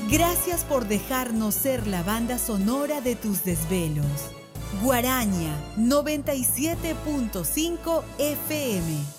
Gracias por dejarnos ser la banda sonora de tus desvelos. Guaraña 97.5 FM.